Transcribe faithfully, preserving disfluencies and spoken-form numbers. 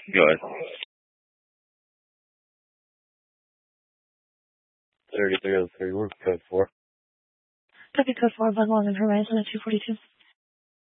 Go ahead. thirty-three oh three, work code four. Copy code four, Bud Long and Horizon at two forty-two.